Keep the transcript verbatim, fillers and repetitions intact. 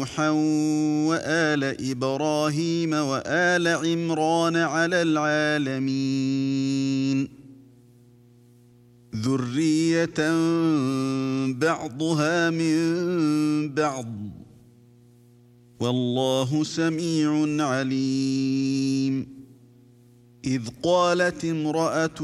نوحا وآل إبراهيم وآل عمران على العالمين ذرية بعضها من بعض والله سميع عليم إذ قالت امرأة